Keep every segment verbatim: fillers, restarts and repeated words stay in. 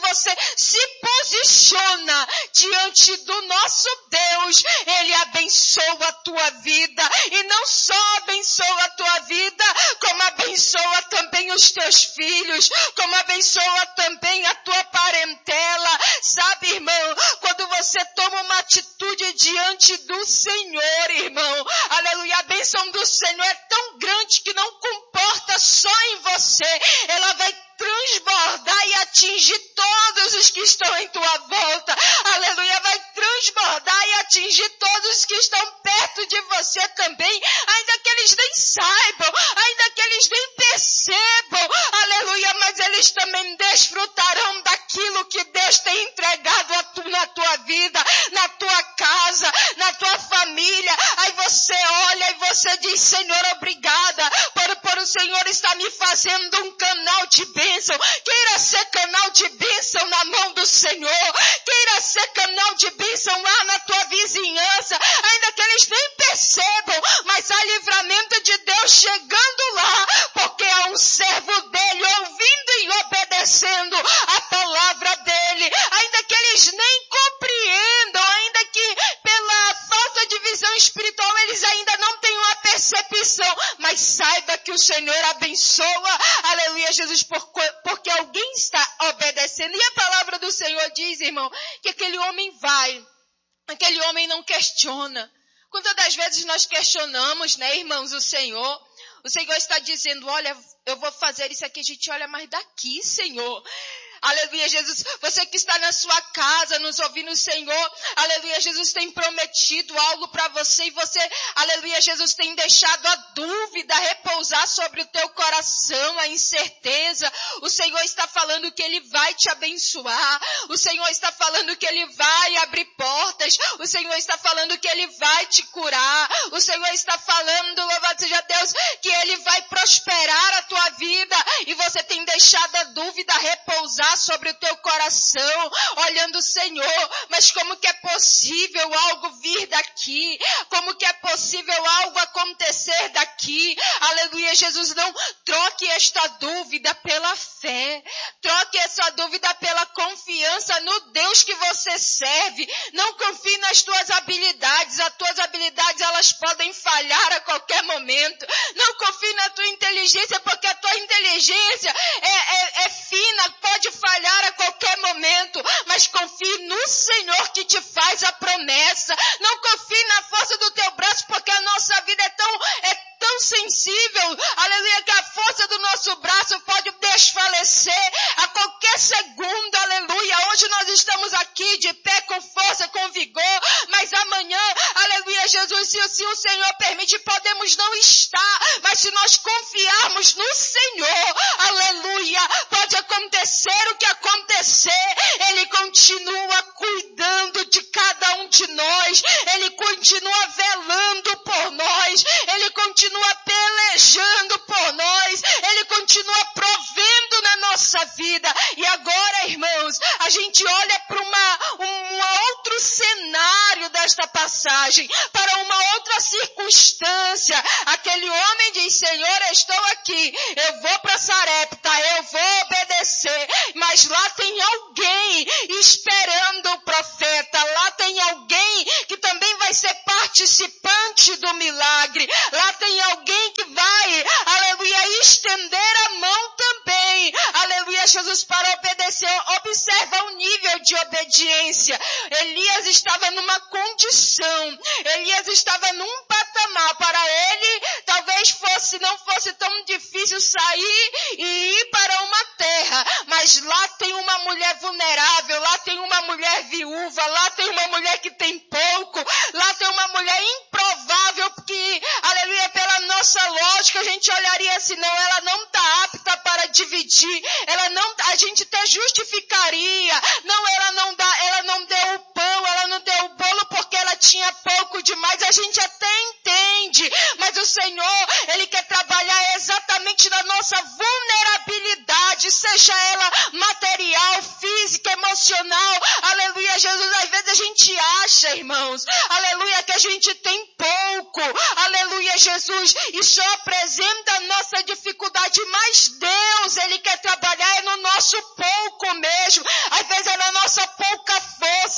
você se posiciona diante do nosso Deus, Ele abençoa a tua vida. E não só abençoa a tua vida, como abençoa também os teus filhos, como abençoa também a tua parentela. Sabe, irmão, quando você toma uma atitude diante do Senhor, irmão, aleluia, a bênção do Senhor é tão grande que não comporta só em você, ela vai transbordar e atingir todos os que estão em tua volta, aleluia, vai transbordar e atingir todos os que estão perto de você também, ainda que eles nem saibam, ainda que eles nem percebam, aleluia, mas eles também desfrutarão daquilo que Deus tem entregado a tu, na tua vida, na tua casa, na tua família. Aí você olha e você diz: Senhor, obrigada por, por o Senhor estar me fazendo um canal de bênção. Queira ser canal de bênção na mão do Senhor, queira ser canal de bênção lá na tua vizinhança, ainda que eles nem percebam, mas há livramento de Deus chegando lá, porque há um servo dele ouvindo e obedecendo a palavra dele, ainda que eles nem compreendam, ainda que pela falta de visão espiritual eles ainda não tenham a percepção, mas saiba que o Senhor abençoa, aleluia, Jesus, porque alguém está obedecendo. E a palavra do Senhor diz, irmão, que aquele homem vai, aquele homem não questiona. Quantas das vezes nós questionamos, né, irmãos, o Senhor? O Senhor está dizendo: olha, eu vou fazer isso aqui. A gente olha, mas daqui, Senhor. Aleluia, Jesus, você que está na sua casa, nos ouvindo, o Senhor, aleluia, Jesus tem prometido algo para você e você, aleluia, Jesus tem deixado a dúvida repousar sobre o teu coração, a incerteza. O Senhor está falando que Ele vai te abençoar, o Senhor está falando que Ele vai abrir portas, o Senhor está falando que Ele vai te curar, o Senhor está falando, louvado seja Deus, que Ele vai prosperar a tua vida e você tem deixado a dúvida repousar sobre o teu coração, olhando o Senhor, mas como que é possível algo vir daqui? Como que é possível algo acontecer daqui? Aleluia, Jesus, não troque esta dúvida pela fé, troque essa dúvida pela confiança no Deus que você serve. Não confie nas tuas habilidades, as tuas habilidades elas podem falhar a qualquer momento. Não confie na tua inteligência, porque a tua inteligência é, é, é fina, pode falhar a qualquer momento, mas confie no Senhor que te faz a promessa. Não confie na força do teu braço, porque a nossa vida é tão, é tão sensível, aleluia, que a força do nosso braço pode desfalecer a qualquer segundo, aleluia. Hoje nós estamos aqui de pé, com força, com vigor, mas amanhã, aleluia, Jesus, se, se o Senhor permite, podemos não estar, mas se nós confiarmos no Senhor, aleluia, pode acontecer o que acontecer, Ele continua cuidando de cada um de nós, Ele continua velando por nós, Ele continua pelejando por nós, Ele continua provendo na nossa vida. E agora, irmãos, a gente olha para uma, um outro cenário desta passagem, para uma outra circunstância. Aquele homem diz: Senhor, eu estou aqui, eu vou para Sarepta, eu vou obedecer, mas lá tem alguém esperando o profeta, lá tem alguém que também vai ser participante do milagre, lá tem alguém que vai, aleluia, estender a mão também, aleluia, Jesus, para obedecer. Observa o nível de obediência. Elias estava numa condição, Elias estava num patamar, para ele talvez fosse, não fosse tão difícil sair e ir para uma terra, mas lá tem uma mulher vulnerável, lá tem uma mulher viúva, lá tem uma mulher que tem pouco, lá tem uma mulher improvável, porque, aleluia, pela nossa lógica a gente olharia assim: não, ela não está apta para dividir, ela não, a gente até justificaria, não, ela não dá, ela não deu o pão, ela não deu o bolo porque ela tinha pouco demais, a gente até entende, mas o Senhor, Ele quer trabalhar exatamente na nossa vulnerabilidade, seja ela material, física, emocional, aleluia, Jesus. Às vezes a gente acha, irmãos, aleluia, que a gente tem pouco, aleluia, Jesus, e só apresenta a nossa dificuldade, mas Deus, Ele quer trabalhar no nosso pouco mesmo. Às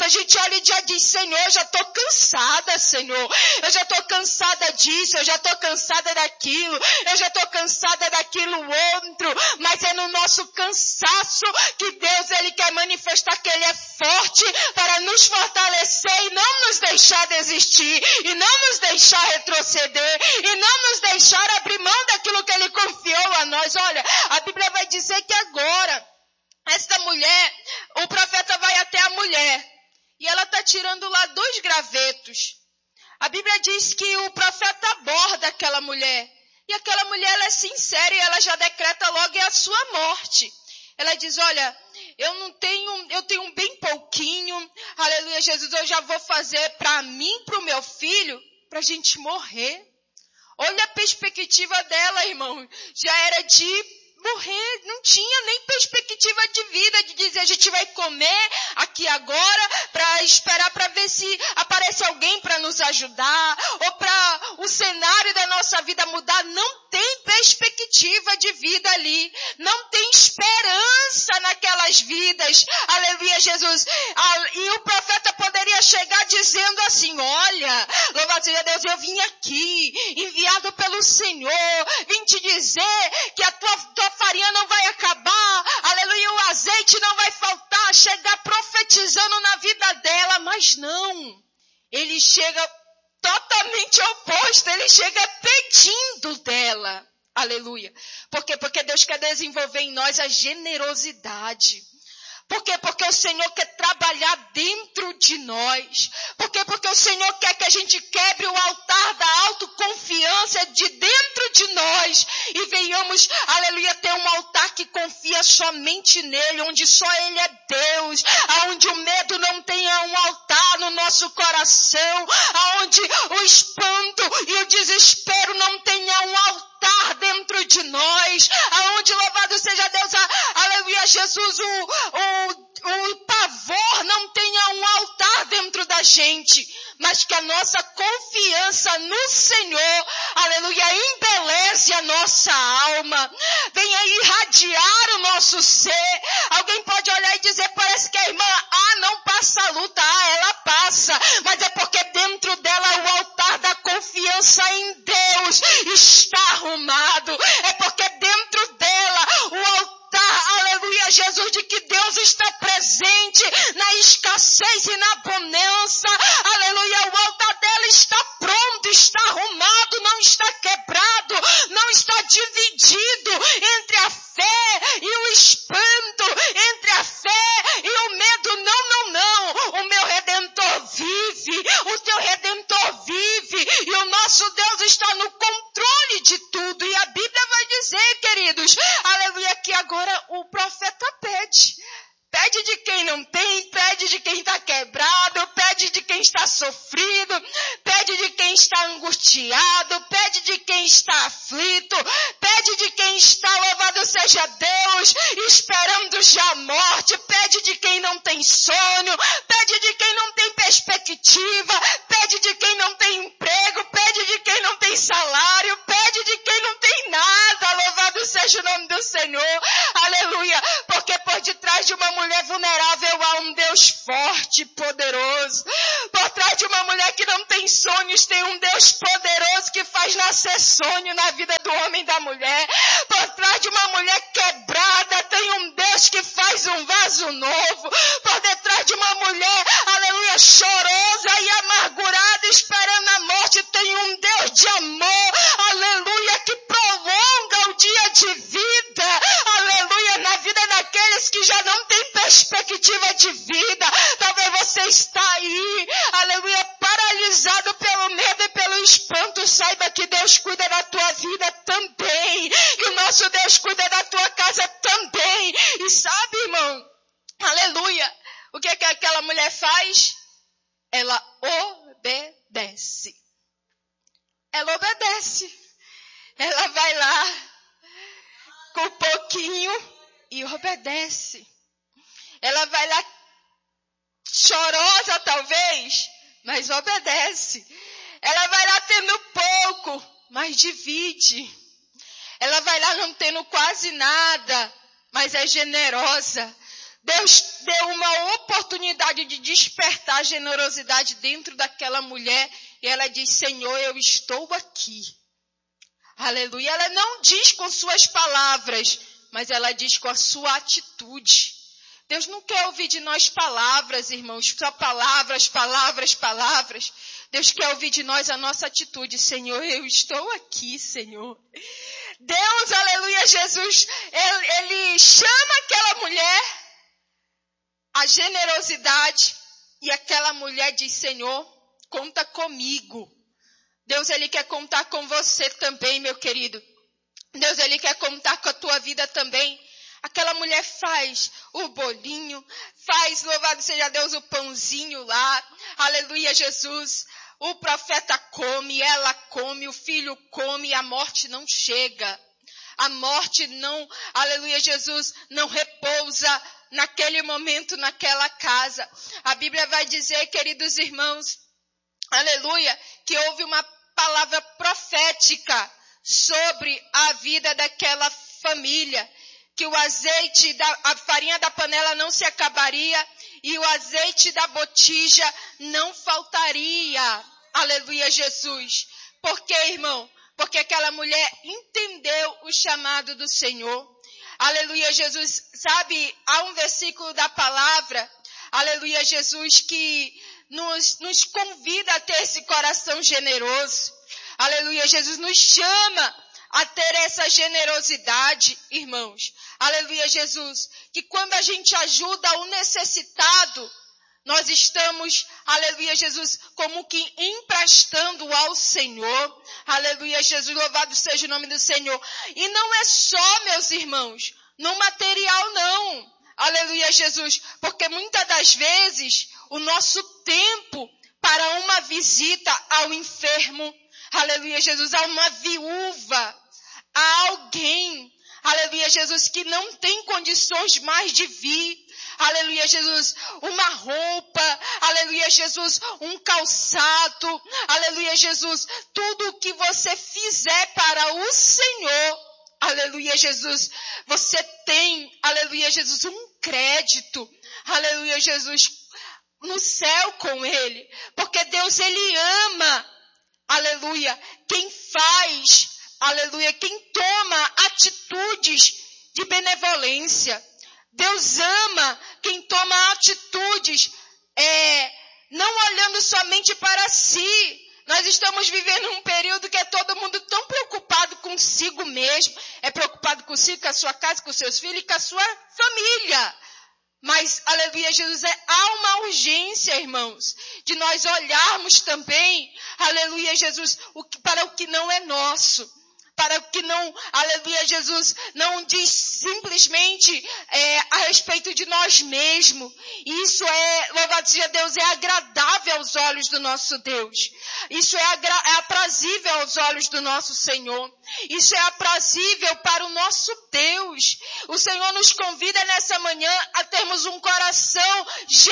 a gente olha e já diz, Senhor, eu já estou cansada, Senhor. Eu já estou cansada disso, eu já estou cansada daquilo, eu já estou cansada daquilo outro. Mas é no nosso cansaço que Deus, Ele quer manifestar que Ele é forte para nos fortalecer e não nos deixar desistir, e não nos deixar retroceder, e não nos deixar abrir mão daquilo que Ele confiou a nós. Olha, a Bíblia vai dizer que agora, esta mulher, o profeta vai até a mulher, e ela está tirando lá dois gravetos. A Bíblia diz que o profeta aborda aquela mulher, e aquela mulher ela é sincera e ela já decreta logo a sua morte. Ela diz, olha, eu não tenho, eu tenho bem pouquinho, aleluia, Jesus, eu já vou fazer para mim, para o meu filho, para a gente morrer. Olha a perspectiva dela, irmão, já era de morrer, não tinha nem perspectiva de vida, de dizer, a gente vai comer aqui agora, para esperar para ver se aparece alguém para nos ajudar, ou para o cenário da nossa vida mudar. Não tem perspectiva de vida ali, não tem esperança naquelas vidas, aleluia, Jesus. E o profeta poderia chegar dizendo assim, olha, louvado seja Deus, eu vim aqui, enviado pelo Senhor, vim te dizer que a tua, tua farinha não vai acabar, aleluia, o azeite não vai faltar, chegar profetizando na vida dela, mas não, ele chega totalmente oposto, ele chega pedindo dela, aleluia. Por quê? Porque Deus quer desenvolver em nós a generosidade. Por quê? Porque o Senhor quer trabalhar dentro de nós. Por quê? Porque o Senhor quer que a gente quebre o altar da autoconfiança de dentro de nós e venhamos, aleluia, ter um altar que confia somente nele, onde só ele é Deus, aonde o medo não tenha um altar no nosso coração, aonde o espanto e o desespero não tenha um altar dentro de nós, aonde, louvado seja Deus, a, aleluia, Jesus, o, o O, o pavor não tenha um altar dentro da gente, mas que a nossa confiança no Senhor, aleluia, embeleze a nossa alma, venha irradiar o nosso ser. Alguém pode olhar e dizer, parece que a irmã, ah, não passa a luta, ah, ela passa, mas é porque dentro dela o altar da confiança em Deus está arrumado, é porque dentro dela o altar, aleluia, Jesus, de que Deus está presente na escassez e na bonança, aleluia, o altar dela está pronto, está arrumado, não está quebrado, não está dividido entre a fé e o espanto, entre a fé e o medo. Não, não, não, o meu Redentor vive, o teu Redentor vive, e o nosso Deus está no controle de tudo. E a Bíblia vai dizer, queridos, aleluia, que agora o profeta pede. Pede de quem não tem, pede de quem está quebrado, pede de quem está sofrido, pede de quem está angustiado, pede de quem está aflito, pede de quem está, louvado seja Deus, esperando já a morte, pede de quem não tem sonho, pede de quem não tem perspectiva, pede de quem não tem emprego, pede de quem não tem salário, pede de quem não tem nada, louvado seja o nome do Senhor, aleluia, porque por detrás de uma mulher vulnerável há um Deus forte e poderoso. Por trás de uma mulher que não tem sonhos, tem um Deus poderoso que faz nascer sonho na vida do homem e da mulher. Por trás de uma mulher quebrada, tem um Deus que faz um vaso novo. Por detrás de uma mulher, aleluia, chorosa e amargurada, esperando a morte, tem um Deus de amor, aleluia, que prolonga o dia de vida, aleluia, na vida daqueles que já não têm perspectiva de vida. Talvez você está aí, aleluia, paralisado pelo medo e pelo espanto. Saiba que Deus cuida da tua vida também, que o nosso Deus cuida da tua casa também. E sabe, irmão, aleluia, o que é que aquela mulher faz? Ela obedece. Ela obedece. Ela vai lá com um pouquinho e obedece. Ela vai lá chorosa talvez, mas obedece. Ela vai lá tendo pouco, mas divide. Ela vai lá não tendo quase nada, mas é generosa. Deus deu uma oportunidade de despertar generosidade dentro daquela mulher. E ela diz, Senhor, eu estou aqui. Aleluia. Ela não diz com suas palavras, mas ela diz com a sua atitude. Deus não quer ouvir de nós palavras, irmãos, só palavras, palavras, palavras. Deus quer ouvir de nós a nossa atitude. Senhor, eu estou aqui, Senhor. Deus, aleluia, Jesus, ele, ele chama aquela mulher, a generosidade, e aquela mulher diz, Senhor, conta comigo. Deus, ele quer contar com você também, meu querido. Deus, ele quer contar com a tua vida também. Aquela mulher faz o bolinho, faz, louvado seja Deus, o pãozinho lá. Aleluia, Jesus. O profeta come, ela come, o filho come, a morte não chega. A morte não, aleluia, Jesus, não repousa naquele momento, naquela casa. A Bíblia vai dizer, queridos irmãos, aleluia, que houve uma palavra profética sobre a vida daquela família. Que o azeite, da, a farinha da panela não se acabaria e o azeite da botija não faltaria. Aleluia, Jesus. Por quê, irmão? Porque aquela mulher entendeu o chamado do Senhor. Aleluia, Jesus. Sabe, há um versículo da palavra, aleluia, Jesus, que nos, nos convida a ter esse coração generoso. Aleluia, Jesus nos chama a ter essa generosidade, irmãos. Aleluia, Jesus. Que quando a gente ajuda o necessitado, nós estamos, aleluia, Jesus, como que emprestando ao Senhor. Aleluia, Jesus, louvado seja o nome do Senhor. E não é só, meus irmãos, no material não. Aleluia, Jesus. Porque muitas das vezes, o nosso tempo para uma visita ao enfermo, aleluia, Jesus, a uma viúva, a alguém, aleluia, Jesus, que não tem condições mais de vir, aleluia, Jesus, uma roupa, aleluia, Jesus, um calçado, aleluia, Jesus, tudo o que você fizer para o Senhor, aleluia, Jesus, você tem, aleluia, Jesus, um crédito, aleluia, Jesus, no céu com Ele, porque Deus, Ele ama, aleluia, quem faz, aleluia, quem toma atitudes de benevolência. Deus ama quem toma atitudes, é, não olhando somente para si. Nós estamos vivendo um período que é todo mundo tão preocupado consigo mesmo. É preocupado consigo, com a sua casa, com os seus filhos e com a sua família. Mas, aleluia, Jesus, é, há uma urgência, irmãos, de nós olharmos também, aleluia, Jesus, o que, para o que não é nosso. Para o que não, aleluia, Jesus, não diz simplesmente é, a respeito de nós mesmos. Isso é, louvado seja Deus, é agradável aos olhos do nosso Deus. Isso é, agra- é aprazível aos olhos do nosso Senhor. Isso é aprazível para o nosso Deus. O Senhor nos convida nessa manhã a termos um coração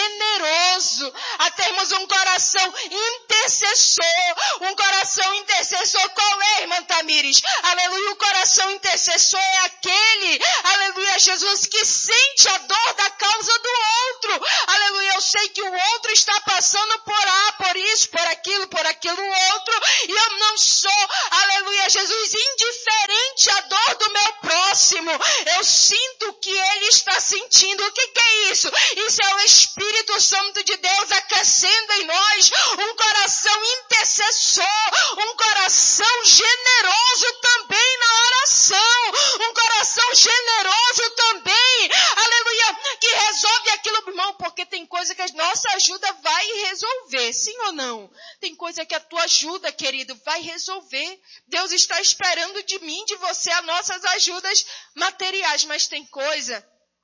generoso, a termos um coração intercessor. Um coração intercessor, qual é, irmã Tamires? Aleluia, o coração intercessor é aquele, aleluia, Jesus, que sente a dor da causa do outro. Aleluia, eu sei que o outro está passando por A, por isso, por aquilo, por aquilo outro, e eu não sou, aleluia, Jesus, indiferente à dor do meu próximo. Eu sinto o que ele está sentindo. O que, que é isso? Isso é o Espírito Santo de Deus aquecendo em nós um coração intercessor, um coração generoso também na oração, um coração generoso também, aleluia, que resolve aquilo, irmão, porque tem coisa que a nossa ajuda vai resolver, sim ou não? Tem coisa que a tua ajuda, querido, vai resolver. Deus está esperando de mim, de você, as nossas ajudas materiais, mas tem coisa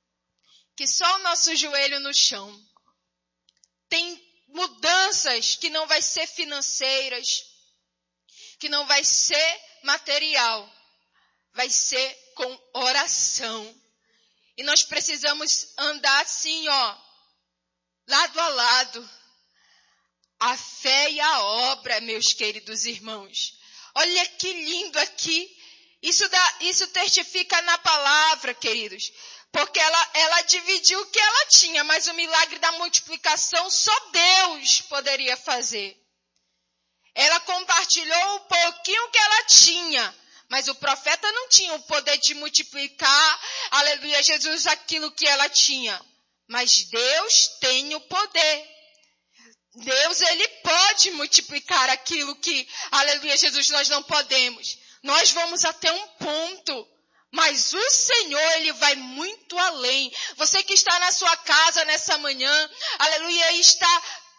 que só o nosso joelho no chão. Tem mudanças que não vai ser financeiras, que não vai ser material, vai ser com oração. E nós precisamos andar assim, ó, lado a lado. A fé e a obra, meus queridos irmãos. Olha que lindo aqui. Isso, dá, isso testifica na palavra, queridos. Porque ela, ela dividiu o que ela tinha, mas o milagre da multiplicação só Deus poderia fazer. Ela compartilhou o pouquinho que ela tinha, mas o profeta não tinha o poder de multiplicar, aleluia, Jesus, aquilo que ela tinha. Mas Deus tem o poder. Deus, ele pode multiplicar aquilo que, aleluia, Jesus, nós não podemos. Nós vamos até um ponto, mas o Senhor, ele vai muito além. Você que está na sua casa nessa manhã, aleluia, está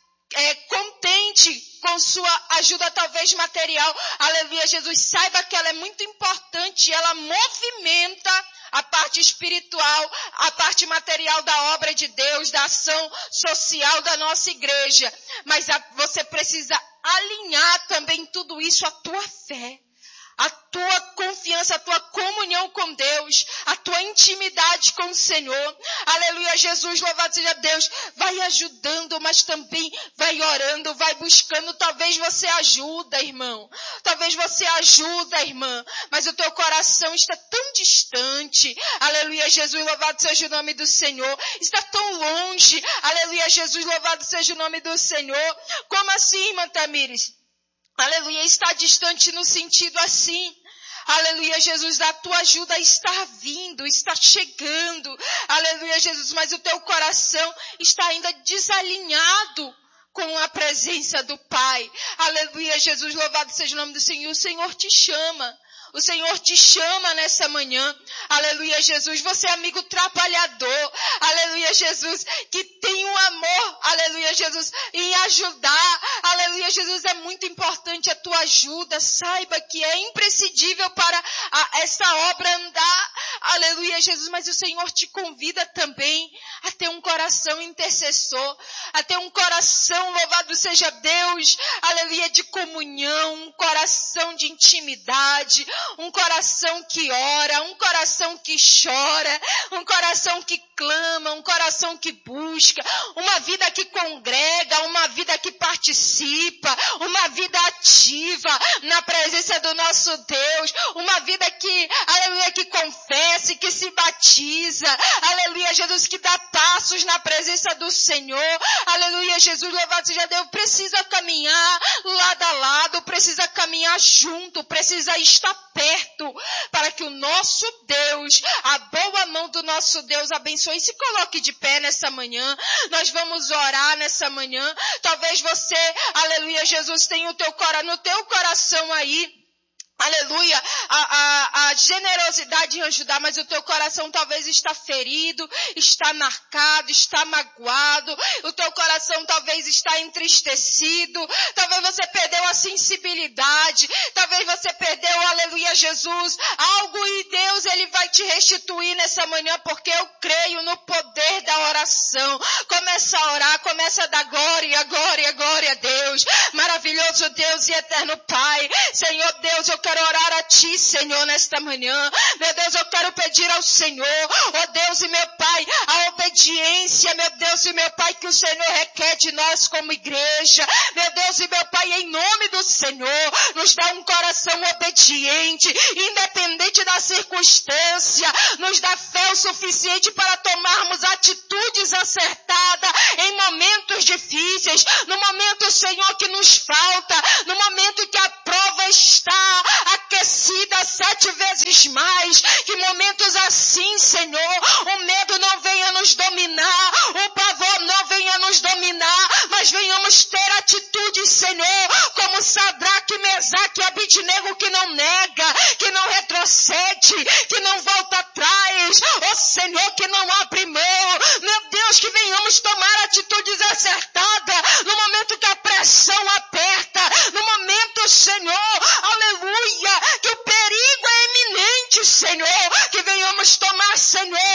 é, contente com sua ajuda talvez material, aleluia, Jesus, saiba que ela é muito importante, ela movimenta a parte espiritual, a parte material da obra de Deus, da ação social da nossa igreja. Mas a, você precisa alinhar também tudo isso à tua fé, a tua confiança, a tua comunhão com Deus, a tua intimidade com o Senhor. Aleluia, Jesus, louvado seja Deus. Vai ajudando, mas também vai orando, vai buscando. Talvez você ajuda, irmão. Talvez você ajuda, irmã. Mas o teu coração está tão distante. Aleluia, Jesus, louvado seja o nome do Senhor. Está tão longe. Aleluia, Jesus, louvado seja o nome do Senhor. Como assim, irmã Tamires? Aleluia, está distante no sentido assim. Aleluia, Jesus, a tua ajuda está vindo, está chegando. Aleluia, Jesus, mas o teu coração está ainda desalinhado com a presença do Pai. Aleluia, Jesus, louvado seja o nome do Senhor. O Senhor te chama. O Senhor te chama nessa manhã. Aleluia, Jesus. Você é amigo trabalhador. Aleluia, Jesus. Que tem um amor. Aleluia, Jesus. Em ajudar. Aleluia, Jesus. É muito importante a tua ajuda. Saiba que é imprescindível para a, essa obra andar. Aleluia, Jesus. Mas o Senhor te convida também a ter um coração intercessor. A ter um coração, louvado seja Deus. Aleluia, de comunhão. Um coração de intimidade. Um coração que ora, um coração que chora, um coração que clama, um coração que busca, uma vida que congrega, uma vida que participa, uma vida ativa na presença do nosso Deus, uma vida que, aleluia, que confessa e que se batiza, aleluia, Jesus, que dá passos na presença do Senhor, aleluia, Jesus, louvado seja Deus, precisa caminhar lado a lado, precisa caminhar junto, precisa estar perto, para que o nosso Deus, a boa mão do nosso Deus abençoe. Se coloque de pé nessa manhã, nós vamos orar nessa manhã. Talvez você, aleluia, Jesus, tenha o teu cora, no teu coração aí, aleluia, a, a, a generosidade em ajudar, mas o teu coração talvez está ferido, está marcado, está magoado, o teu coração talvez está entristecido, talvez você perdeu a sensibilidade, talvez você perdeu, aleluia, Jesus, algo, e Deus, ele vai te restituir nessa manhã, porque eu creio no poder da oração. Começa a orar, começa a dar glória, glória, glória a Deus, maravilhoso Deus e eterno Pai. Senhor Deus, eu quero orar a Ti, Senhor, nesta manhã. Meu Deus, eu quero pedir ao Senhor, ó Deus e meu Pai, a obediência, meu Deus e meu Pai, que o Senhor requer de nós como igreja. Meu Deus e meu Pai, em nome do Senhor, nos dá um coração obediente, independente da circunstância, nos dá fé o suficiente para tomarmos atitudes acertadas em momentos difíceis, no momento, Senhor, que nos falta, no momento que a prova está aquecida sete vezes mais, que momentos assim, Senhor, o medo não venha nos dominar, o pavor não venha nos dominar, mas venhamos ter atitudes, Senhor, como Sadraque, Mesaque e Abidnego, que não nega, que não retrocede, que não volta atrás, ó Senhor, que não abre mão. Meu Deus, que venhamos tomar atitudes acertadas no momento que a pressão aperta, no momento, Senhor, aleluia, que o perigo é iminente, Senhor, que venhamos tomar, Senhor,